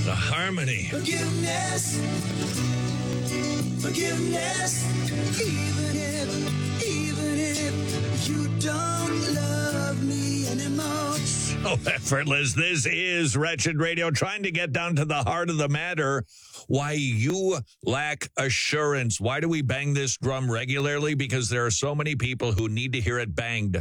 The harmony. Forgiveness, even if you don't love me anymore. So effortless. This is Wretched Radio, trying to get down to the heart of the matter. Why you lack assurance. Why do we bang this drum regularly? Because there are so many people who need to hear it banged.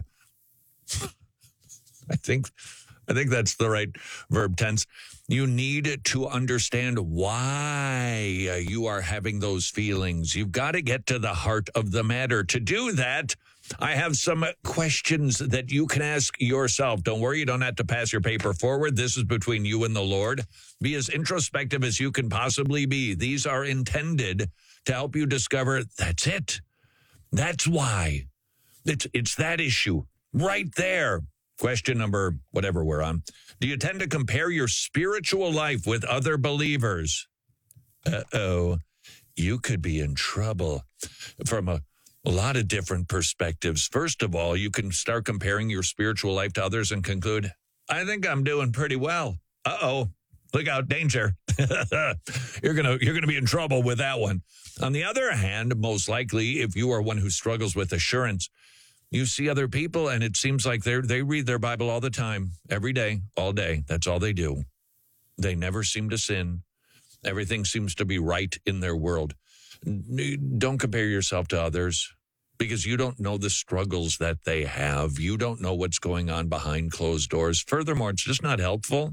I think that's the right verb tense. You need to understand why you are having those feelings. You've got to get to the heart of the matter. To do that, I have some questions that you can ask yourself. Don't worry, you don't have to pass your paper forward. This is between you and the Lord. Be as introspective as you can possibly be. These are intended to help you discover that's it. That's why. It's that issue right there. Question number, whatever we're on. Do you tend to compare your spiritual life with other believers? Uh-oh. You could be in trouble from a lot of different perspectives. First of all, you can start comparing your spiritual life to others and conclude, I think I'm doing pretty well. Uh-oh. Look out, danger. You're gonna be in trouble with that one. On the other hand, most likely, if you are one who struggles with assurance, you see other people, and it seems like they read their Bible all the time, every day, all day. That's all they do. They never seem to sin. Everything seems to be right in their world. Don't compare yourself to others because you don't know the struggles that they have. You don't know what's going on behind closed doors. Furthermore, it's just not helpful.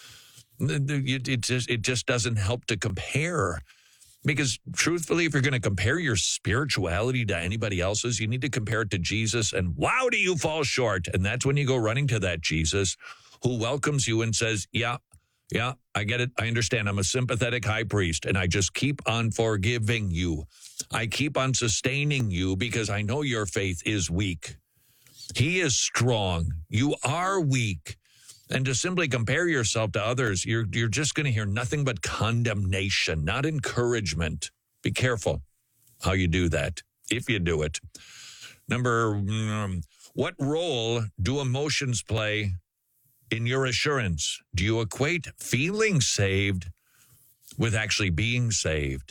It just doesn't help to compare. Because truthfully, if you're going to compare your spirituality to anybody else's, you need to compare it to Jesus. And wow, do you fall short. And that's when you go running to that Jesus who welcomes you and says, yeah, I get it. I understand. I'm a sympathetic high priest, and I just keep on forgiving you. I keep on sustaining you because I know your faith is weak. He is strong. You are weak. And to simply compare yourself to others, you're just going to hear nothing but condemnation, not encouragement. Be careful how you do that, if you do it. What role do emotions play in your assurance? Do you equate feeling saved with actually being saved?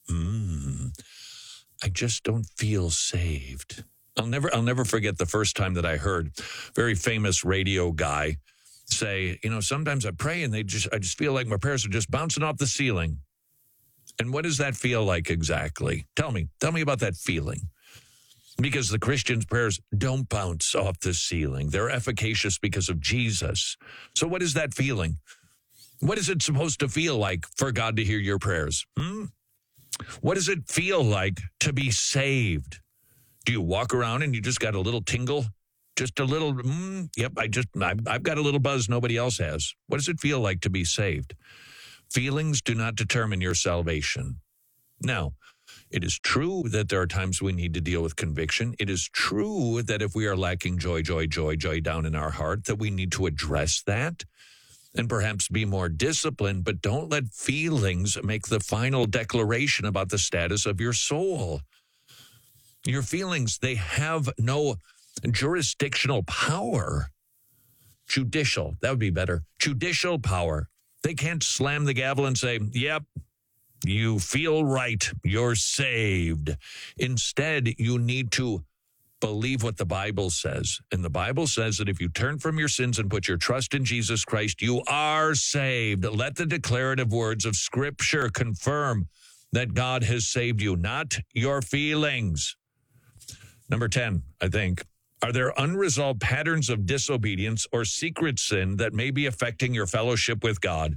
I just don't feel saved. I'll never forget the first time that I heard a very famous radio guy say, sometimes I pray and I just feel like my prayers are just bouncing off the ceiling. And what does that feel like exactly? Tell me about that feeling. Because the Christian's prayers don't bounce off the ceiling. They're efficacious because of Jesus. So what is that feeling? What is it supposed to feel like for God to hear your prayers? What does it feel like to be saved? Do you walk around and you just got a little tingle? Just a little, yep, I've got a little buzz nobody else has. What does it feel like to be saved? Feelings do not determine your salvation. Now, it is true that there are times we need to deal with conviction. It is true that if we are lacking joy down in our heart, that we need to address that and perhaps be more disciplined, but don't let feelings make the final declaration about the status of your soul. Your feelings, they have no jurisdictional power. Judicial, that would be better. Judicial power. They can't slam the gavel and say, yep, you feel right, you're saved. Instead, you need to believe what the Bible says. And the Bible says that if you turn from your sins and put your trust in Jesus Christ, you are saved. Let the declarative words of Scripture confirm that God has saved you, not your feelings. Number 10, I think. Are there unresolved patterns of disobedience or secret sin that may be affecting your fellowship with God?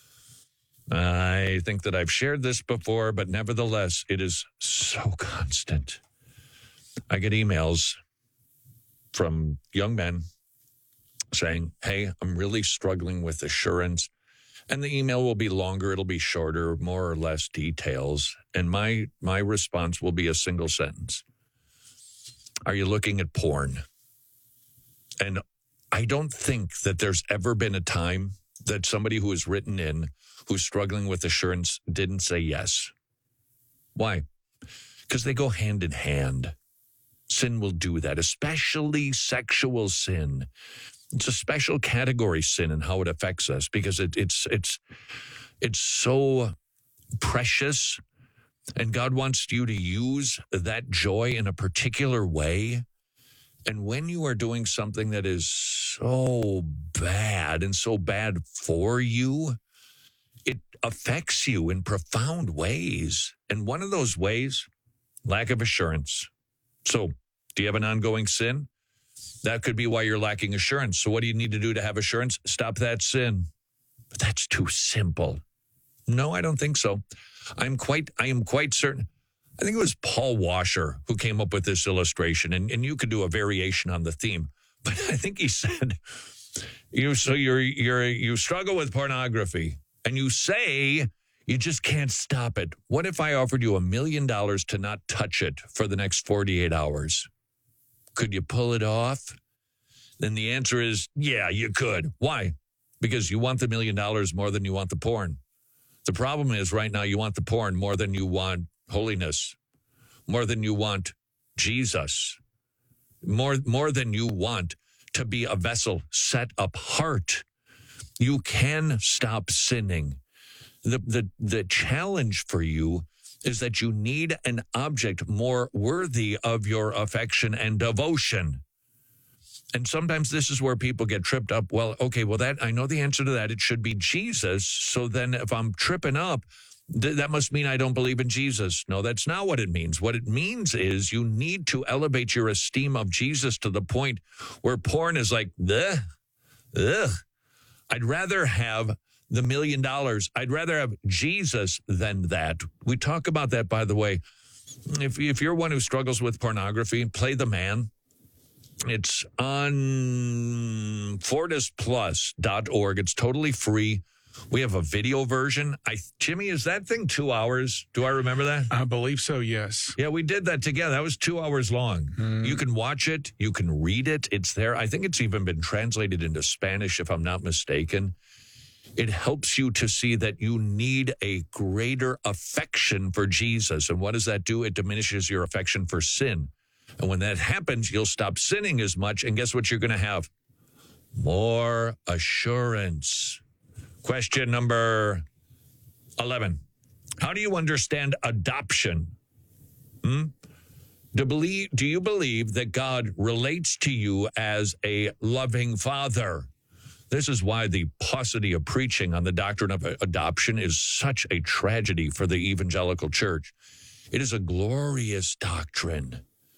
I think that I've shared this before, but nevertheless, it is so constant. I get emails from young men saying, hey, I'm really struggling with assurance. And the email will be longer. It'll be shorter, more or less details. And my response will be a single sentence. Are you looking at porn? And I don't think that there's ever been a time that somebody who has written in, who's struggling with assurance, didn't say yes. Why? Because they go hand in hand. Sin will do that, especially sexual sin. It's a special category sin and how it affects us because it's It's so precious, and God wants you to use that joy in a particular way. And when you are doing something that is so bad and so bad for you, it affects you in profound ways. And one of those ways, lack of assurance. So, do you have an ongoing sin? That could be why you're lacking assurance. So what do you need to do to have assurance? Stop that sin. But that's too simple. No, I don't think so. I am quite certain. I think it was Paul Washer who came up with this illustration, and you could do a variation on the theme. But I think he said, you struggle with pornography, and you say you just can't stop it. What if I offered you $1 million to not touch it for the next 48 hours? Could you pull it off? Then the answer is, yeah, you could. Why? Because you want the $1 million more than you want the porn. The problem is right now you want the porn more than you want holiness, more than you want Jesus, more than you want to be a vessel set apart. You can stop sinning. The challenge for you is that you need an object more worthy of your affection and devotion. And sometimes this is where people get tripped up. Well, okay, that I know the answer to that. It should be Jesus. So then if I'm tripping up, that must mean I don't believe in Jesus. No, that's not what it means. What it means is you need to elevate your esteem of Jesus to the point where porn is like, ugh. I'd rather have the $1 million. I'd rather have Jesus than that. We talk about that, by the way. If you're one who struggles with pornography, Play the Man. It's on FortisPlus.org. It's totally free. We have a video version. Jimmy, is that thing 2 hours? Do I remember that? I believe so, yes. Yeah, we did that together. That was 2 hours long. You can watch it. You can read it. It's there. I think it's even been translated into Spanish, if I'm not mistaken. It helps you to see that you need a greater affection for Jesus. And what does that do? It diminishes your affection for sin. And when that happens, you'll stop sinning as much. And guess what you're going to have? More assurance. Question number 11. How do you understand adoption? Do you believe that God relates to you as a loving father? This is why the paucity of preaching on the doctrine of adoption is such a tragedy for the evangelical church. It is a glorious doctrine.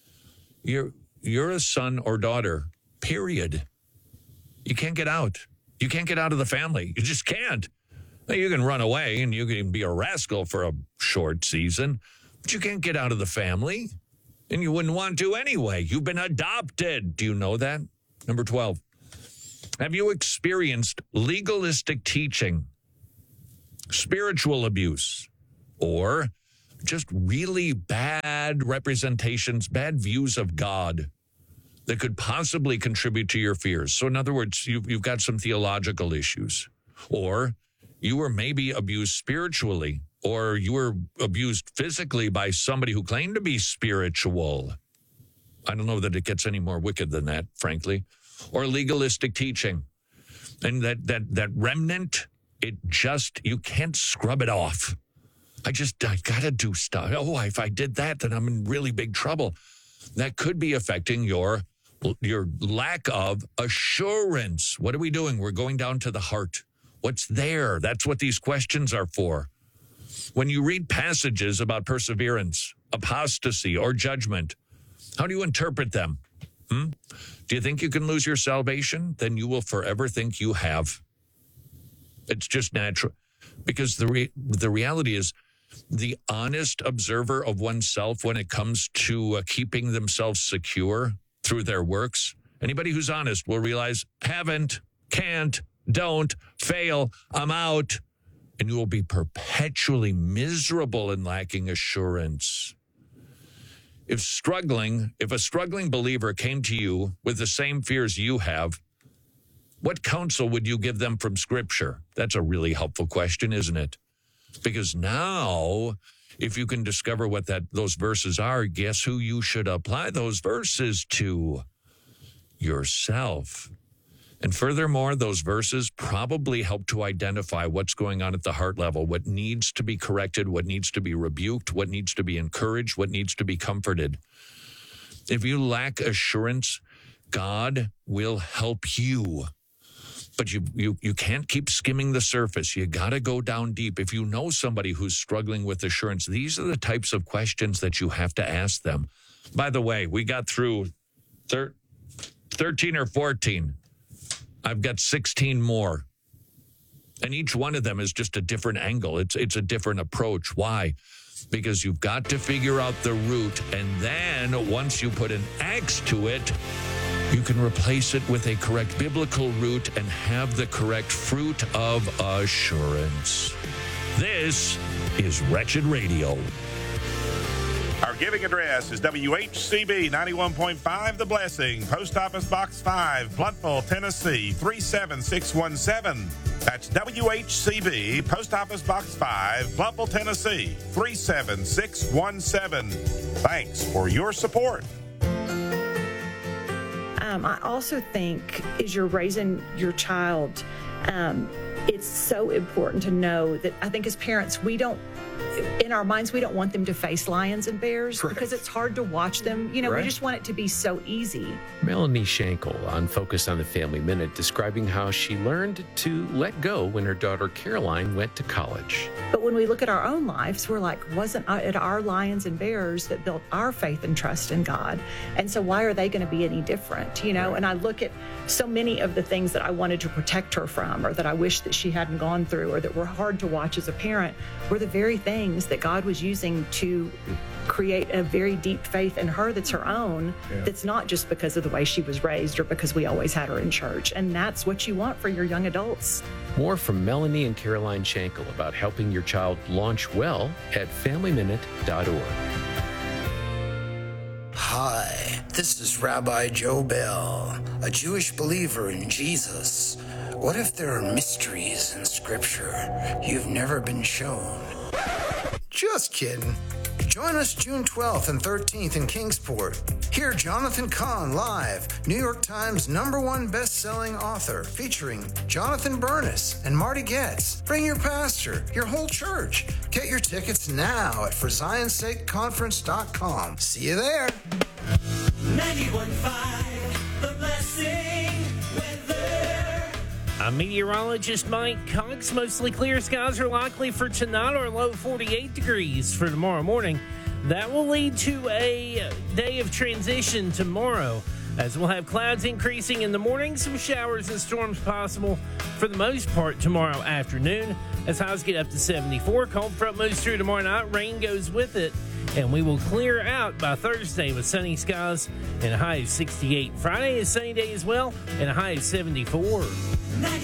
You're a son or daughter, period. You can't get out. You can't get out of the family. You just can't. You can run away and you can be a rascal for a short season, but you can't get out of the family, and you wouldn't want to anyway. You've been adopted. Do you know that? Number 12. Have you experienced legalistic teaching, spiritual abuse, or just really bad representations, bad views of God that could possibly contribute to your fears? So in other words, you've got some theological issues, or you were maybe abused spiritually, or you were abused physically by somebody who claimed to be spiritual. I don't know that it gets any more wicked than that, frankly. Or legalistic teaching. And that remnant, you can't scrub it off. I got to do stuff. Oh, if I did that, then I'm in really big trouble. That could be affecting your lack of assurance. What are we doing? We're going down to the heart. What's there? That's what these questions are for. When you read passages about perseverance, apostasy, or judgment, how do you interpret them? Do you think you can lose your salvation? Then you will forever think you have. It's just natural. Because the reality is, the honest observer of oneself when it comes to keeping themselves secure through their works, anybody who's honest will realize, haven't, can't, don't, fail, I'm out. And you will be perpetually miserable and lacking assurance. If a struggling believer came to you with the same fears you have, what counsel would you give them from Scripture? That's a really helpful question, isn't it? Because now, if you can discover what those verses are, guess who you should apply those verses to? Yourself. And furthermore, those verses probably help to identify what's going on at the heart level, what needs to be corrected, what needs to be rebuked, what needs to be encouraged, what needs to be comforted. If you lack assurance, God will help you. But you can't keep skimming the surface. You got to go down deep. If you know somebody who's struggling with assurance, these are the types of questions that you have to ask them. By the way, we got through 13 or 14. I've got 16 more. And each one of them is just a different angle. It's a different approach. Why? Because you've got to figure out the root. And then once you put an axe to it, you can replace it with a correct biblical root and have the correct fruit of assurance. This is Wretched Radio. Our giving address is WHCB 91.5 The Blessing, Post Office Box 5, Blountville, Tennessee 37617. That's WHCB, Post Office Box 5, Blountville, Tennessee 37617. Thanks for your support. I also think as you're raising your child, it's so important to know that I think as parents, in our minds, we don't want them to face lions and bears because it's hard to watch them. We just want it to be so easy. Melanie Schenkel on Focus on the Family Minute describing how she learned to let go when her daughter Caroline went to college. But when we look at our own lives, we're like, wasn't it our lions and bears that built our faith and trust in God? And so why are they going to be any different? And I look at so many of the things that I wanted to protect her from or that I wish that she hadn't gone through or that were hard to watch as a parent were the very things that God was using to create a very deep faith in her that's her own, that's not just because of the way she was raised or because we always had her in church. And that's what you want for your young adults. More from Melanie and Caroline Schenkel about helping your child launch well at FamilyMinute.org. Hi, this is Rabbi Joe Bell, a Jewish believer in Jesus. What if there are mysteries in Scripture you've never been shown? Just kidding. Join us June 12th and 13th in Kingsport. Hear Jonathan Cahn live, New York Times #1 best-selling author, featuring Jonathan Bernis and Marty Goetz. Bring your pastor, your whole church. Get your tickets now at ForZionSakeConference.com. See you there. 91.5 The Blessing weather. I'm meteorologist Mike Cox. Mostly clear skies are likely for tonight, or low 48 degrees for tomorrow morning. That will lead to a day of transition tomorrow, as we'll have clouds increasing in the morning, some showers and storms possible for the most part tomorrow afternoon, as highs get up to 74. Cold front moves through tomorrow night, rain goes with it, and we will clear out by Thursday with sunny skies and a high of 68. Friday is sunny day as well, and a high of 74. 91.5